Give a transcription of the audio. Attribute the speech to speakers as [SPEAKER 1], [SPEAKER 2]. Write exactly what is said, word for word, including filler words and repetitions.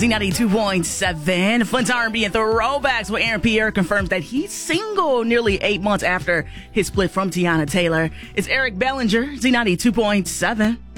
[SPEAKER 1] Z ninety-two point seven. Fun R and B and throwbacks where Aaron Pierre confirms that he's single nearly eight months after his split from Tiana Taylor. It's Eric Bellinger, Z ninety-two point seven.